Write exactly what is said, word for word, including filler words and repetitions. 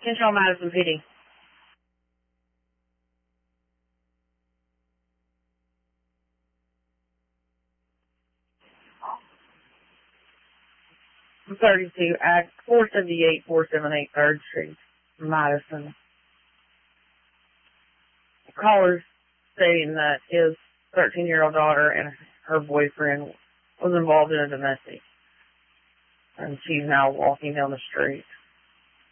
Central Madison P D. thirty-two, Act four seventy-eight, four seventy-eight third Street, Madison. The caller stating that his thirteen-year-old daughter and her boyfriend was involved in a domestic. And she's now walking down the street.